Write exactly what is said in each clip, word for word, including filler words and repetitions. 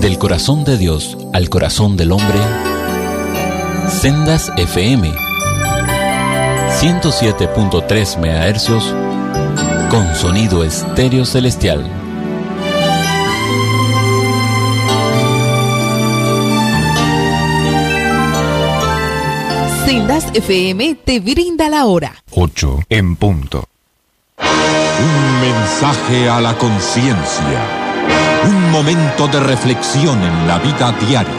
Del corazón de Dios al corazón del hombre, Sendas F M, ciento siete punto tres megahercios, con sonido estéreo celestial. Sendas F M te brinda la hora. ocho en punto. Un mensaje a la conciencia. Un momento de reflexión en la vida diaria.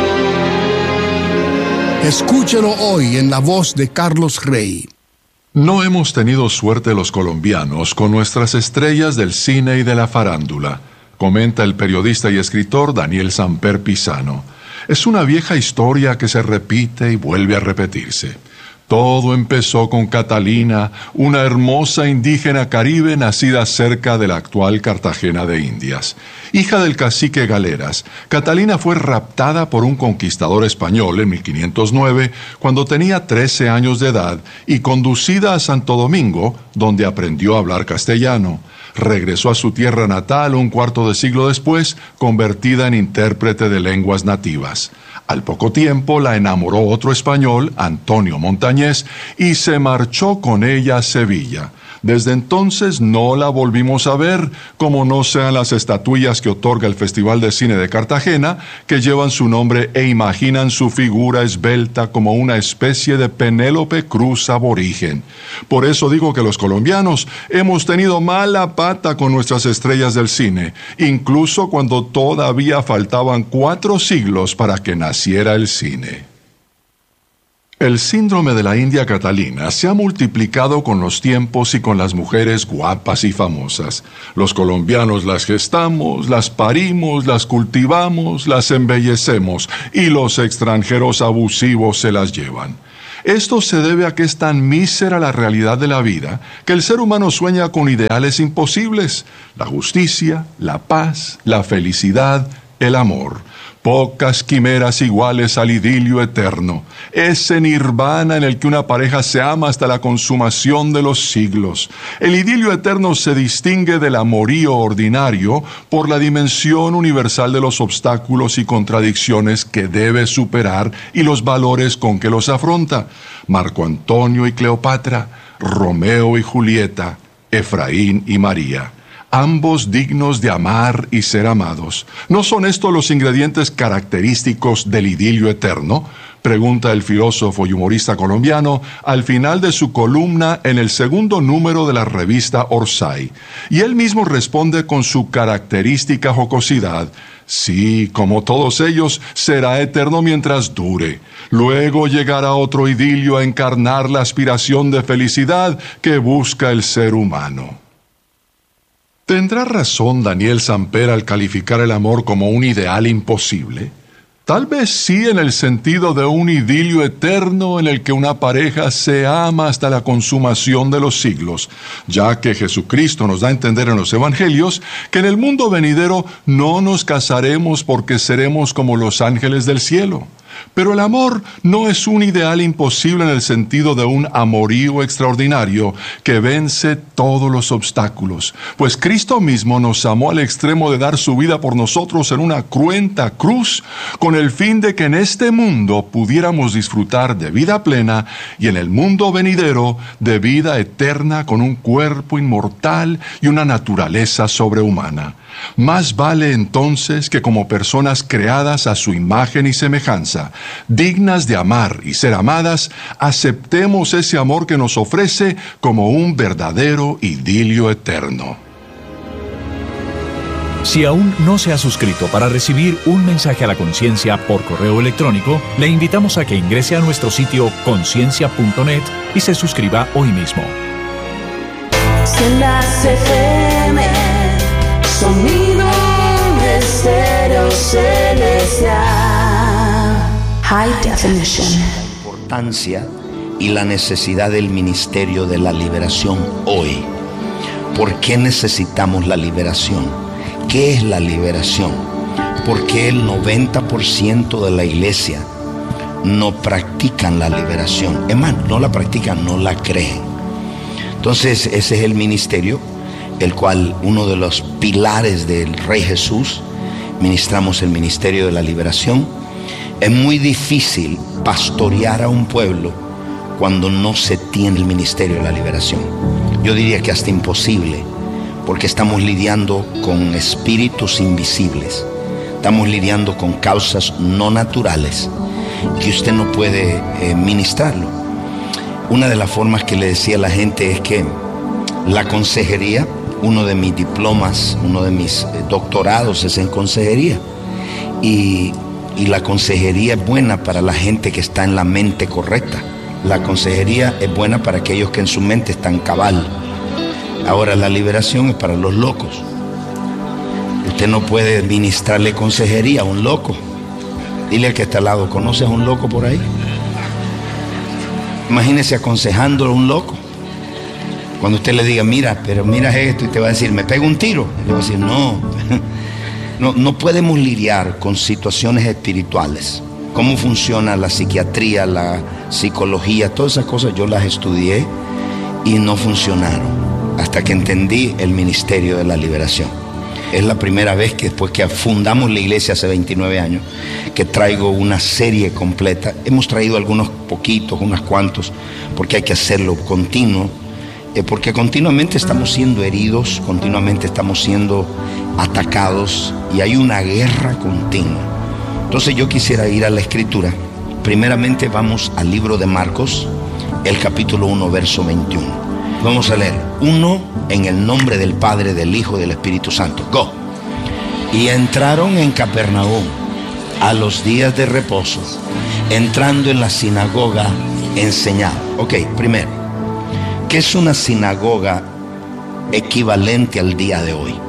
Escúchelo hoy en la voz de Carlos Rey. No hemos tenido suerte los colombianos con nuestras estrellas del cine y de la farándula, comenta el periodista y escritor Daniel Samper Pisano. Es una vieja historia que se repite y vuelve a repetirse. Todo empezó con Catalina, una hermosa indígena caribe nacida cerca de la actual Cartagena de Indias. Hija del cacique Galeras, Catalina fue raptada por un conquistador español en mil quinientos nueve, cuando tenía trece años de edad, y conducida a Santo Domingo, donde aprendió a hablar castellano. Regresó a su tierra natal un cuarto de siglo después, convertida en intérprete de lenguas nativas. Al poco tiempo la enamoró otro español, Antonio Montañés, y se marchó con ella a Sevilla. Desde entonces no la volvimos a ver, como no sean las estatuillas que otorga el Festival de Cine de Cartagena, que llevan su nombre e imaginan su figura esbelta como una especie de Penélope Cruz aborigen. Por eso digo que los colombianos hemos tenido mala pata con nuestras estrellas del cine, incluso cuando todavía faltaban cuatro siglos para que naciera el cine. El síndrome de la India Catalina se ha multiplicado con los tiempos y con las mujeres guapas y famosas. Los colombianos las gestamos, las parimos, las cultivamos, las embellecemos, y los extranjeros abusivos se las llevan. Esto se debe a que es tan mísera la realidad de la vida que el ser humano sueña con ideales imposibles: la justicia, la paz, la felicidad, el amor. Pocas quimeras iguales al idilio eterno, ese nirvana en el que una pareja se ama hasta la consumación de los siglos. El idilio eterno se distingue del amorío ordinario por la dimensión universal de los obstáculos y contradicciones que debe superar y los valores con que los afronta. Marco Antonio y Cleopatra, Romeo y Julieta, Efraín y María. Ambos dignos de amar y ser amados. ¿No son estos los ingredientes característicos del idilio eterno?, pregunta el filósofo y humorista colombiano al final de su columna en el segundo número de la revista Orsay. Y él mismo responde con su característica jocosidad: sí, como todos ellos, será eterno mientras dure. Luego llegará otro idilio a encarnar la aspiración de felicidad que busca el ser humano. ¿Tendrá razón Daniel Samper al calificar el amor como un ideal imposible? Tal vez sí, en el sentido de un idilio eterno en el que una pareja se ama hasta la consumación de los siglos, ya que Jesucristo nos da a entender en los evangelios que en el mundo venidero no nos casaremos porque seremos como los ángeles del cielo. Pero el amor no es un ideal imposible en el sentido de un amorío extraordinario que vence todos los obstáculos, pues Cristo mismo nos amó al extremo de dar su vida por nosotros en una cruenta cruz, con el fin de que en este mundo pudiéramos disfrutar de vida plena y en el mundo venidero de vida eterna con un cuerpo inmortal y una naturaleza sobrehumana. Más vale entonces que como personas creadas a su imagen y semejanza, dignas de amar y ser amadas, aceptemos ese amor que nos ofrece como un verdadero idilio eterno. Si aún no se ha suscrito para recibir un mensaje a la conciencia por correo electrónico, le invitamos a que ingrese a nuestro sitio conciencia punto net y se suscriba hoy mismo. Sendas F M, sonido estéreo celestial, high definition. La importancia y la necesidad del ministerio de la liberación hoy. ¿Por qué necesitamos la liberación? ¿Qué es la liberación? Porque el noventa por ciento de la iglesia no practican la liberación. Es más, no la practican, no la creen. Entonces, ese es el ministerio, el cual uno de los pilares del Rey Jesús ministramos el ministerio de la liberación. Es muy difícil pastorear a un pueblo cuando no se tiene el ministerio de la liberación. Yo diría que hasta imposible, porque estamos lidiando con espíritus invisibles. Estamos lidiando con causas no naturales que usted no puede eh, ministrarlo. Una de las formas que le decía a la gente es que la consejería, uno de mis diplomas, uno de mis doctorados es en consejería. Y, y la consejería es buena para la gente que está en la mente correcta. La consejería es buena para aquellos que en su mente están cabal. Ahora la liberación es para los locos. Usted no puede ministrarle consejería a un loco. Dile al que está al lado, ¿conoces a un loco por ahí? Imagínese aconsejándolo a un loco. Cuando usted le diga, mira, pero mira esto, y te va a decir, ¿me pego un tiro? Y le va a decir, no. no. No podemos lidiar con situaciones espirituales. Cómo funciona la psiquiatría, la psicología, todas esas cosas yo las estudié y no funcionaron hasta que entendí el ministerio de la liberación. Es la primera vez que después que fundamos la iglesia hace veintinueve años que traigo una serie completa. Hemos traído algunos poquitos, unos cuantos, porque hay que hacerlo continuo, eh, porque continuamente estamos siendo heridos, continuamente estamos siendo atacados y hay una guerra continua. Entonces yo quisiera ir a la escritura. Primeramente vamos al libro de Marcos, el capítulo uno, verso veintiuno. Vamos a leer. Uno, en el nombre del Padre, del Hijo y del Espíritu Santo. Go. Y entraron en Capernaum a los días de reposo, entrando en la sinagoga, enseñaba. Ok, primero, ¿qué es una sinagoga equivalente al día de hoy?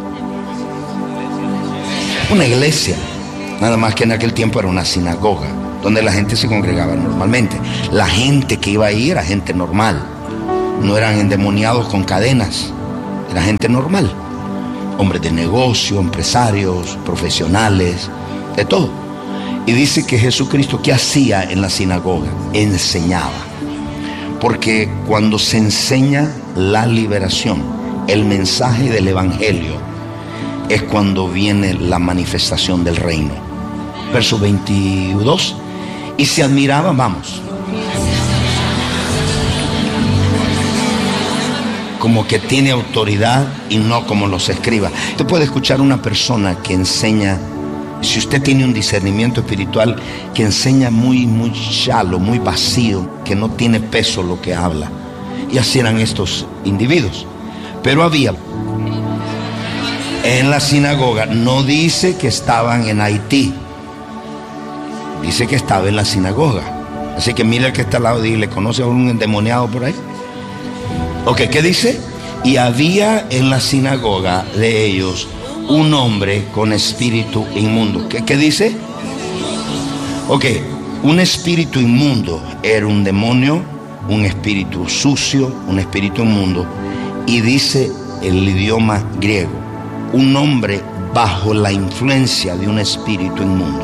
Una iglesia. Nada más que en aquel tiempo era una sinagoga, donde la gente se congregaba normalmente. La gente que iba ahí era gente normal. No eran endemoniados con cadenas, era gente normal, hombres de negocio, empresarios, profesionales, de todo. Y dice que Jesucristo, ¿qué hacía en la sinagoga? Enseñaba. Porque cuando se enseña la liberación, el mensaje del evangelio, es cuando viene la manifestación del reino. Verso veintidós. Y se admiraba, vamos, como que tiene autoridad y no como los escribas. Usted puede escuchar a una persona que enseña, si usted tiene un discernimiento espiritual, que enseña muy, muy shallow, muy vacío, que no tiene peso lo que habla. Y así eran estos individuos. Pero había en la sinagoga, no dice que estaban en Haití, dice que estaba en la sinagoga. Así que mira al que está al lado y dile, ¿conoce a un endemoniado por ahí? Ok, ¿qué dice? Y había en la sinagoga de ellos un hombre con espíritu inmundo. ¿Qué, qué dice? Ok, un espíritu inmundo era un demonio, un espíritu sucio, un espíritu inmundo. Y dice el idioma griego, un hombre bajo la influencia de un espíritu inmundo.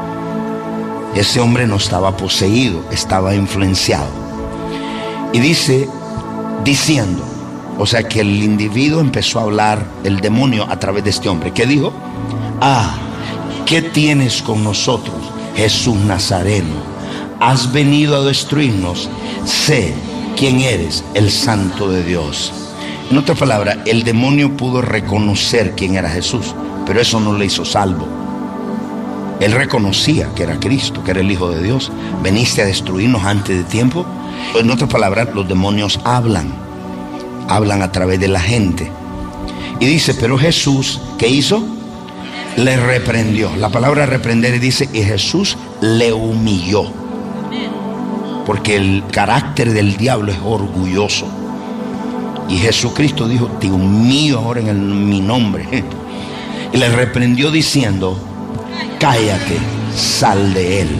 Ese hombre no estaba poseído, estaba influenciado. Y dice, diciendo, o sea que el individuo empezó a hablar del demonio a través de este hombre. ¿Qué dijo? Ah, ¿qué tienes con nosotros, Jesús Nazareno? Has venido a destruirnos. Sé quién eres, el Santo de Dios. En otras palabras, el demonio pudo reconocer quién era Jesús, pero eso no le hizo salvo. Él reconocía que era Cristo, que era el Hijo de Dios. Veniste a destruirnos antes de tiempo. En otras palabras, los demonios hablan, hablan a través de la gente. Y dice, pero Jesús, ¿qué hizo? Le reprendió. La palabra reprender dice, y Jesús le humilló. Porque el carácter del diablo es orgulloso. Y Jesucristo dijo, te humillo ahora en el, mi nombre. Y le reprendió diciendo, cállate, sal de él.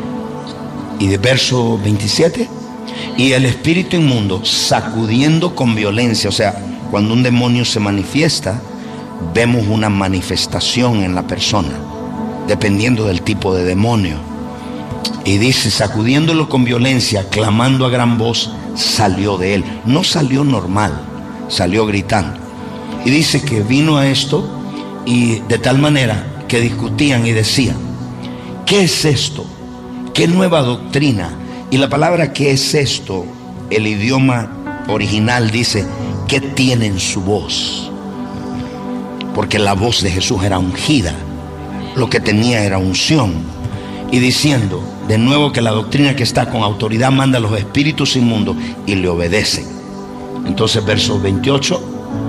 Y de verso veintisiete, y el espíritu inmundo, sacudiendo con violencia, o sea, cuando un demonio se manifiesta, vemos una manifestación en la persona, dependiendo del tipo de demonio. Y dice, sacudiéndolo con violencia, clamando a gran voz, salió de él. No salió normal, salió gritando. Y dice que vino a esto y de tal manera que discutían y decían: ¿qué es esto? ¿Qué nueva doctrina? Y la palabra ¿qué es esto?, el idioma original dice: ¿qué tiene en su voz? Porque la voz de Jesús era ungida, lo que tenía era unción. Y diciendo de nuevo que la doctrina que está con autoridad manda a los espíritus inmundos y le obedecen. Entonces verso veintiocho: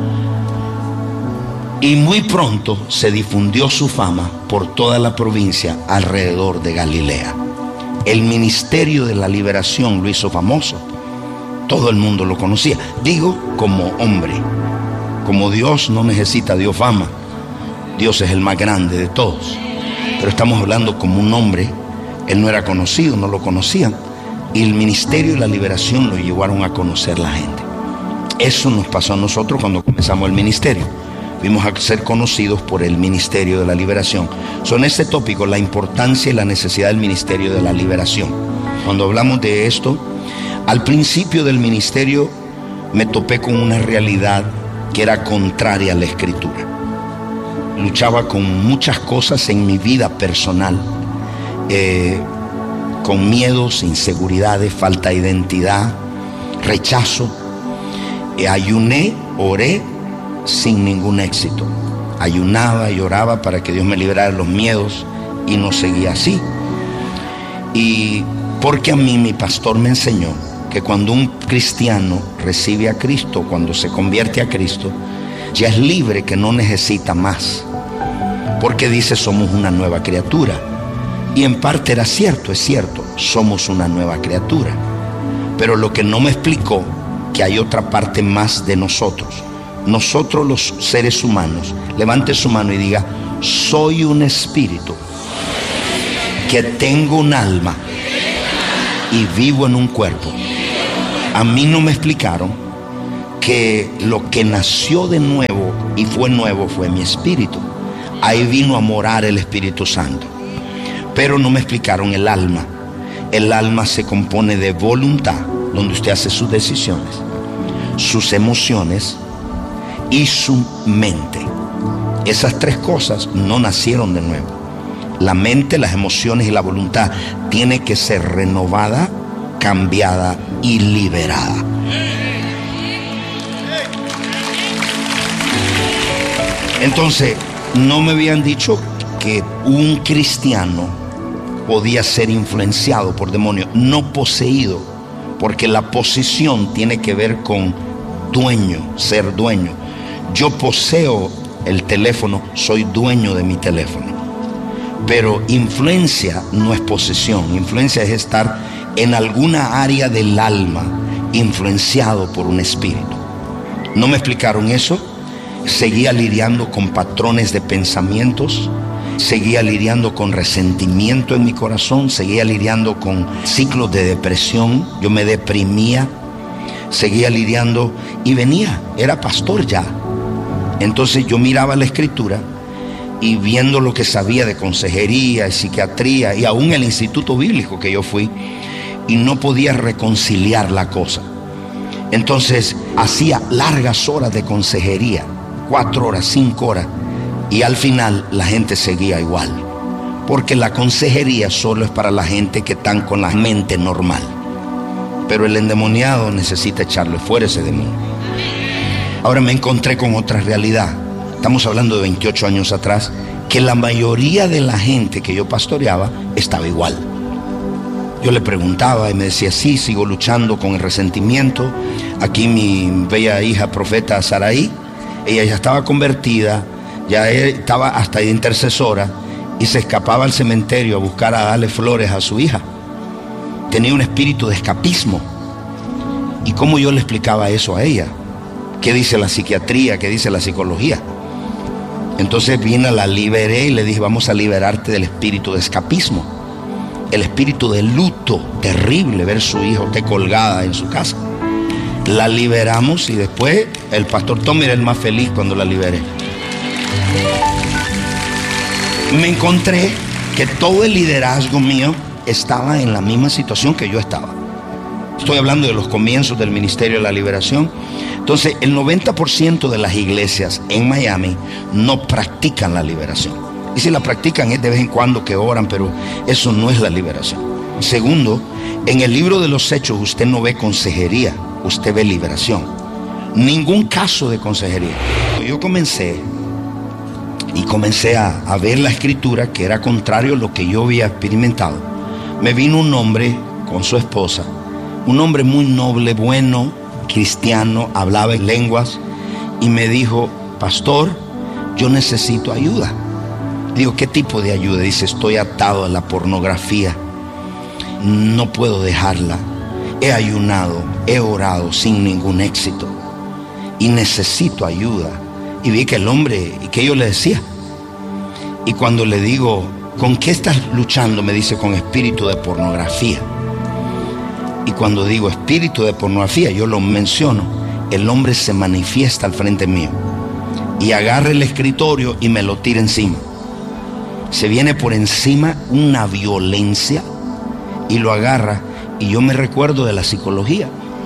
y muy pronto se difundió su fama por toda la provincia alrededor de Galilea. El ministerio de la liberación lo hizo famoso. Todo el mundo lo conocía. Digo, como hombre. Como Dios no necesita Dios fama. Dios es el más grande de todos. Pero estamos hablando como un hombre. Él no era conocido, no lo conocían. Y el ministerio de la liberación lo llevaron a conocer la gente. Eso nos pasó a nosotros cuando comenzamos el ministerio. Vimos a ser conocidos por el ministerio de la liberación. Son este tópico, la importancia y la necesidad del ministerio de la liberación. Cuando hablamos de esto, al principio del ministerio me topé con una realidad que era contraria a la escritura. Luchaba con muchas cosas en mi vida personal, eh, con miedos, inseguridades, falta de identidad, rechazo. Eh, ayuné, oré, sin ningún éxito. Ayunaba y oraba para que Dios me librara de los miedos y no seguía así. Y porque a mí mi pastor me enseñó que cuando un cristiano recibe a Cristo, cuando se convierte a Cristo, ya es libre, que no necesita más, porque dice: somos una nueva criatura. Y en parte era cierto, es cierto, somos una nueva criatura. Pero lo que no me explicó, que hay otra parte más de nosotros. Nosotros los seres humanos, levante su mano y diga: soy un espíritu que tengo un alma y vivo en un cuerpo. A mí no me explicaron que lo que nació de nuevo y fue nuevo fue mi espíritu. Ahí vino a morar el Espíritu Santo. Pero no me explicaron el alma. El alma se compone de voluntad, donde usted hace sus decisiones, sus emociones y su mente. Esas tres cosas no nacieron de nuevo. La mente, las emociones y la voluntad tiene que ser renovada, cambiada y liberada. Entonces, no me habían dicho que un cristiano podía ser influenciado por demonios, no poseído, porque la posesión tiene que ver con dueño, ser dueño. Yo poseo el teléfono, soy dueño de mi teléfono. Pero influencia no es posesión. Influencia es estar en alguna área del alma influenciado por un espíritu. No me explicaron eso. Seguía lidiando con patrones de pensamientos, seguía lidiando con resentimiento en mi corazón, seguía lidiando con ciclos de depresión. Yo me deprimía, seguía lidiando y venía, era pastor ya. Entonces yo miraba la escritura y viendo lo que sabía de consejería y psiquiatría y aún el instituto bíblico que yo fui, y no podía reconciliar la cosa. Entonces hacía largas horas de consejería, cuatro horas, cinco horas, y al final la gente seguía igual, porque la consejería solo es para la gente que están con la mente normal, pero el endemoniado necesita echarle fuera ese demonio. Ahora me encontré con otra realidad. Estamos hablando de veintiocho años atrás, que la mayoría de la gente que yo pastoreaba estaba igual. Yo le preguntaba y me decía: sí, sigo luchando con el resentimiento. Aquí mi bella hija profeta Saraí, ella ya estaba convertida, ya estaba hasta de intercesora, y se escapaba al cementerio a buscar a darle flores a su hija. Tenía un espíritu de escapismo. ¿Y cómo yo le explicaba eso a ella? ¿Qué dice la psiquiatría? ¿Qué dice la psicología? Entonces vine, la liberé y le dije: vamos a liberarte del espíritu de escapismo, el espíritu de luto terrible, ver su hijo te colgada en su casa. La liberamos y después el pastor Tommy era el más feliz cuando la liberé. Me encontré que todo el liderazgo mío estaba en la misma situación que yo estaba. Estoy hablando de los comienzos del Ministerio de la Liberación. Entonces, el noventa por ciento de las iglesias en Miami no practican la liberación. Y si la practican es de vez en cuando que oran, pero eso no es la liberación. Segundo, en el libro de los Hechos usted no ve consejería, usted ve liberación. Ningún caso de consejería. Yo comencé y comencé a, a ver la escritura, que era contrario a lo que yo había experimentado. Me vino un hombre con su esposa, un hombre muy noble, bueno, cristiano, hablaba en lenguas, y me dijo: pastor, yo necesito ayuda. Digo, ¿qué tipo de ayuda? Dice: estoy atado a la pornografía, no puedo dejarla, he ayunado, he orado sin ningún éxito y necesito ayuda. Y vi que el hombre, y que yo le decía, y cuando le digo: ¿con qué estás luchando? Me dice: con espíritu de pornografía. Y cuando digo espíritu de pornografía, yo lo menciono, el hombre se manifiesta al frente mío y agarra el escritorio y me lo tira encima. Se viene por encima una violencia y lo agarra. Y yo me recuerdo de la psicología.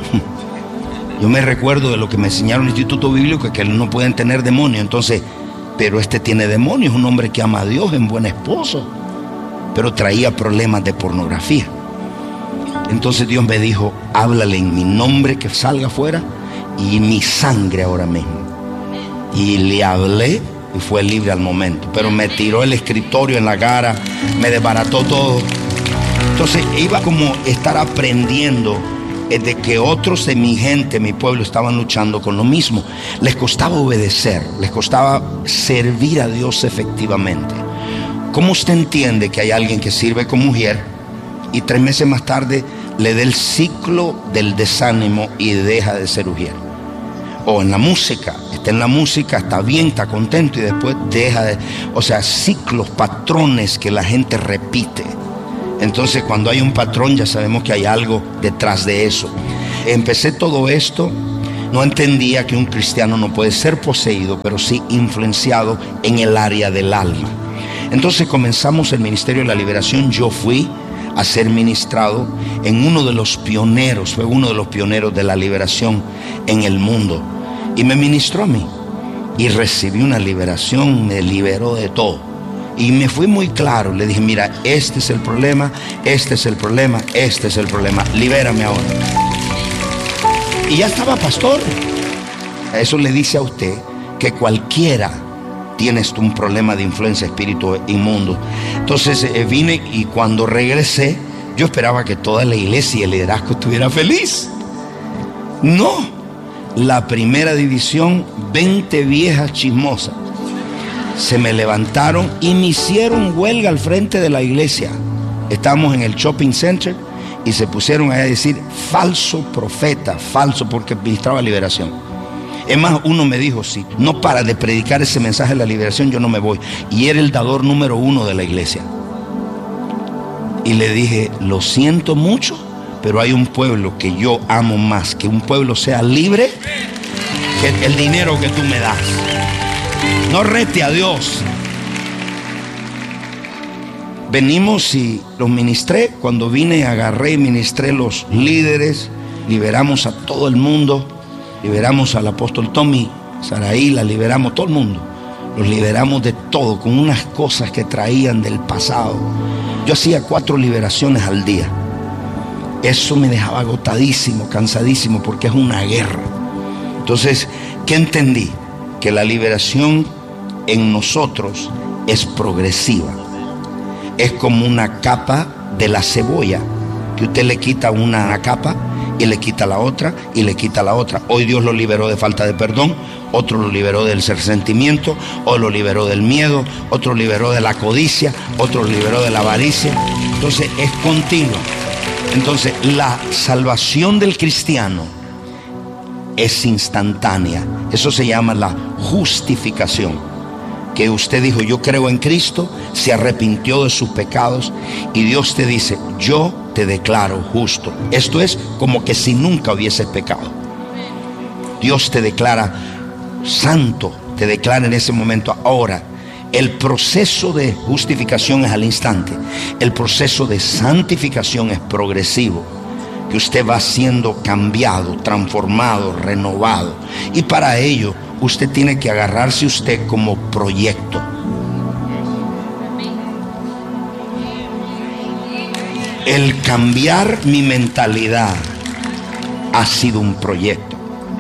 Yo me recuerdo de lo que me enseñaron en el Instituto Bíblico, que no pueden tener demonios. Entonces, pero este tiene demonios, es un hombre que ama a Dios, es un buen esposo, pero traía problemas de pornografía. Entonces Dios me dijo: háblale en mi nombre que salga afuera y mi sangre ahora mismo. Y le hablé y fue libre al momento, pero me tiró el escritorio en la cara, me desbarató todo. Entonces iba como estar aprendiendo de que otros de mi gente, mi pueblo, estaban luchando con lo mismo. Les costaba obedecer, les costaba servir a Dios efectivamente. ¿Cómo usted entiende que hay alguien que sirve como mujer y tres meses más tarde le dé el ciclo del desánimo y deja de ser mujer? O en la música, está en la música, está bien, está contento y después deja de... O sea, ciclos, patrones que la gente repite. Entonces, cuando hay un patrón, ya sabemos que hay algo detrás de eso. Empecé todo esto, no entendía que un cristiano no puede ser poseído, pero sí influenciado en el área del alma. Entonces comenzamos el Ministerio de la Liberación. Yo fui a ser ministrado en uno de los pioneros, fue uno de los pioneros de la liberación en el mundo. Y me ministró a mí. Y recibí una liberación, me liberó de todo. Y me fui muy claro, le dije: mira, este es el problema, este es el problema, este es el problema, libérame ahora. Y ya estaba pastor. Eso le dice a usted que cualquiera tiene un problema de influencia espíritu inmundo. Entonces eh, vine, y cuando regresé, yo esperaba que toda la iglesia y el liderazgo estuviera feliz. No, la primera división, veinte viejas chismosas, se me levantaron y me hicieron huelga al frente de la iglesia. Estábamos en el shopping center y se pusieron a decir: falso profeta, falso, porque ministraba liberación. Es más, uno me dijo: si no para de predicar ese mensaje de la liberación, yo no me voy. Y era el dador número uno de la iglesia. Y le dije: lo siento mucho, pero hay un pueblo que yo amo más que un pueblo sea libre que el dinero que tú me das. No rete a Dios. Venimos y los ministré. Cuando vine, agarré y ministré los líderes. Liberamos a todo el mundo. Liberamos al apóstol Tommy Saraí, la liberamos, todo el mundo. Los liberamos de todo, con unas cosas que traían del pasado. Yo hacía cuatro liberaciones al día. Eso me dejaba agotadísimo, cansadísimo, porque es una guerra. Entonces, ¿qué entendí? Que la liberación en nosotros es progresiva. Es como una capa de la cebolla, que usted le quita una capa y le quita la otra y le quita la otra. Hoy Dios lo liberó de falta de perdón, otro lo liberó del resentimiento, otro lo liberó del miedo, otro lo liberó de la codicia, otro lo liberó de la avaricia. Entonces es continua. Entonces la salvación del cristiano es instantánea. Eso se llama la justificación. Que usted dijo: yo creo en Cristo, se arrepintió de sus pecados y Dios te dice: yo te declaro justo. Esto es como que si nunca hubieses pecado. Dios te declara santo, te declara en ese momento. Ahora, el proceso de justificación es al instante. El proceso de santificación es progresivo, que usted va siendo cambiado, transformado, renovado. Y para ello usted tiene que agarrarse usted como proyecto. El cambiar mi mentalidad ha sido un proyecto.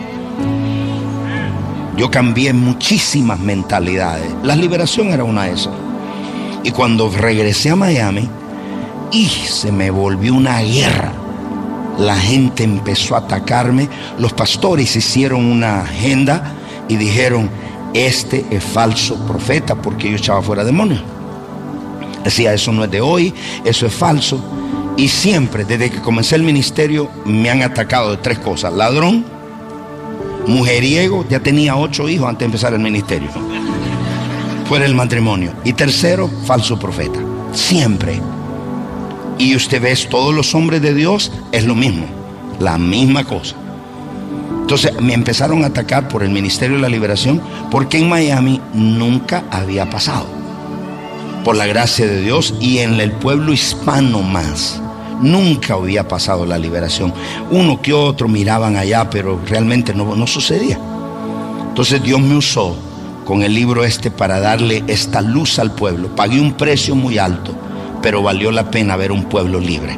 Yo cambié muchísimas mentalidades. La liberación era una de esas. Y cuando regresé a Miami, y se me volvió una guerra. La gente empezó a atacarme. Los pastores hicieron una agenda y dijeron: este es falso profeta, porque yo echaba fuera demonios. Decía: eso no es de hoy, eso es falso. Y siempre, desde que comencé el ministerio, me han atacado de tres cosas: ladrón, mujeriego, ya tenía ocho hijos antes de empezar el ministerio, fuera el matrimonio, y tercero, falso profeta. Siempre. Y usted ve, todos los hombres de Dios es lo mismo, la misma cosa. Entonces me empezaron a atacar por el Ministerio de la Liberación, porque en Miami nunca había pasado, por la gracia de Dios, y en el pueblo hispano más, nunca había pasado la liberación. Uno que otro miraban allá, pero realmente no, no sucedía. Entonces Dios me usó con el libro este para darle esta luz al pueblo. Pagué un precio muy alto, pero valió la pena ver un pueblo libre.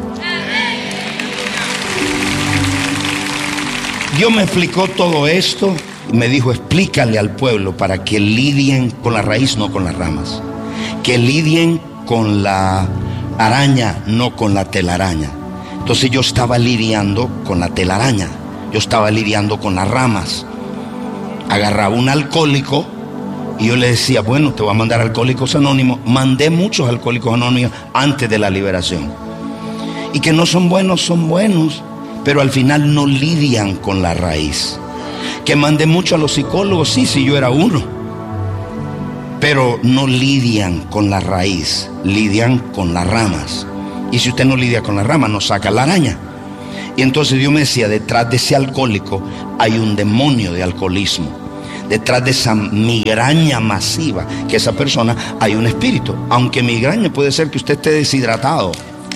Dios me explicó todo esto y me dijo: explícale al pueblo para que lidien con la raíz, no con las ramas. Que lidien con la araña, no con la telaraña. Entonces yo estaba lidiando con la telaraña, yo estaba lidiando con las ramas. Agarraba un alcohólico y yo le decía: bueno, te voy a mandar a Alcohólicos Anónimos. Mandé muchos Alcohólicos Anónimos antes de la liberación. Y que no son buenos, son buenos, pero al final no lidian con la raíz. Que mandé mucho a los psicólogos, sí, sí, yo era uno, pero no lidian con la raíz, lidian con las ramas. Y si usted no lidia con las ramas, no saca la araña. Y entonces Dios me decía: detrás de ese alcohólico hay un demonio de alcoholismo. Detrás de esa migraña masiva, que esa persona, hay un espíritu. Aunque migraña puede ser que usted esté deshidratado.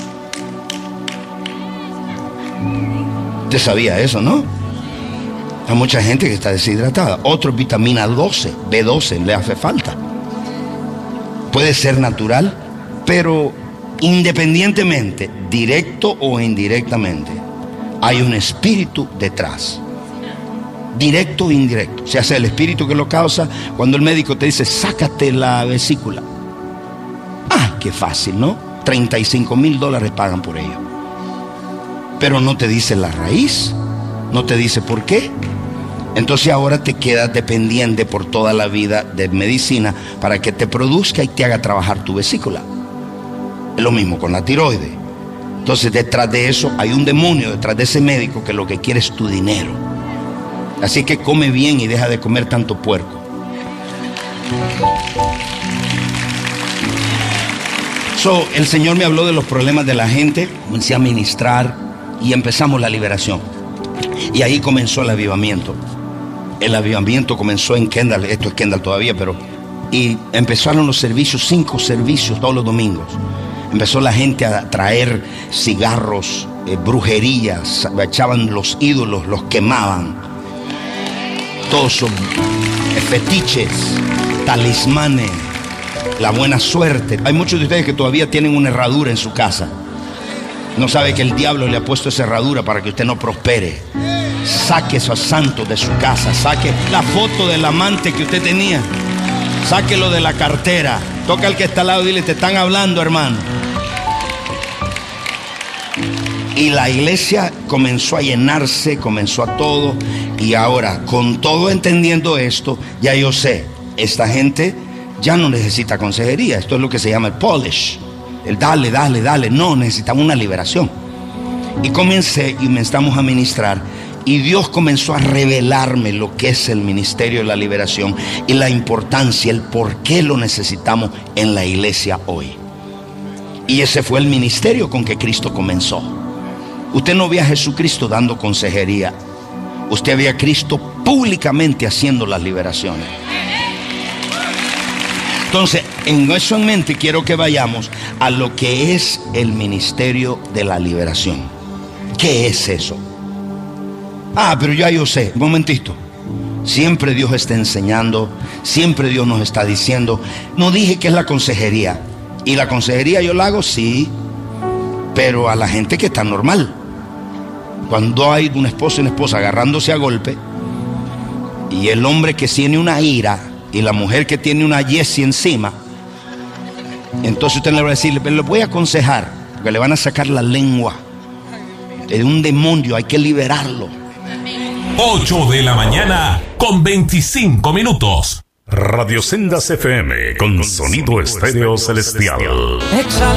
Usted sabía eso, ¿no? Hay mucha gente que está deshidratada. Otros, vitamina doce, B doce, le hace falta. Puede ser natural, pero independientemente, directo o indirectamente, hay un espíritu detrás. Directo o indirecto. Se hace el espíritu que lo causa cuando el médico te dice: sácate la vesícula. Ah, qué fácil, ¿no? treinta y cinco mil dólares pagan por ello. Pero no te dice la raíz, no te dice por qué. Entonces ahora te quedas dependiente por toda la vida de medicina para que te produzca y te haga trabajar tu vesícula. Es lo mismo con la tiroides. Entonces detrás de eso hay un demonio, detrás de ese médico, que lo que quiere es tu dinero. Así que come bien y deja de comer tanto puerco. So, el Señor me habló de los problemas de la gente, comencé a ministrar y empezamos la liberación. Y ahí comenzó el avivamiento. El avivamiento comenzó en Kendall, esto es Kendall todavía, pero... Y empezaron los servicios, cinco servicios todos los domingos. Empezó la gente a traer cigarros, eh, brujerías, echaban los ídolos, los quemaban. Todos son fetiches, talismanes, la buena suerte. Hay muchos de ustedes que todavía tienen una herradura en su casa. No sabe que el diablo le ha puesto esa herradura para que usted no prospere. Saque esos santos de su casa. Saque la foto del amante que usted tenía. Sáquelo de la cartera. Toca al que está al lado y dile: te están hablando, hermano. Y la iglesia comenzó a llenarse, comenzó a todo. Y ahora, con todo entendiendo esto, ya yo sé, esta gente ya no necesita consejería. Esto es lo que se llama el polish. El dale, dale, dale. No, necesitamos una liberación. Y comencé y me estamos a ministrar. Y Dios comenzó a revelarme lo que es el ministerio de la liberación y la importancia, el por qué lo necesitamos en la iglesia hoy. Y ese fue el ministerio con que Cristo comenzó. Usted no ve a Jesucristo dando consejería. Usted ve a Cristo públicamente haciendo las liberaciones. Entonces, en eso en mente quiero que vayamos a lo que es el ministerio de la liberación. ¿Qué es eso? Ah, pero ya yo sé, un momentito. Siempre Dios está enseñando, siempre Dios nos está diciendo. No dije que es la consejería. ¿Y la consejería yo la hago? Sí. Pero a la gente que está normal, cuando hay un esposo y una esposa agarrándose a golpe, y el hombre que tiene una ira y la mujer que tiene una yesi encima, entonces usted le va a decir, le voy a aconsejar, porque le van a sacar la lengua de un demonio, hay que liberarlo. ocho de la mañana con veinticinco minutos. Radio Sendas F M con sonido estéreo celestial.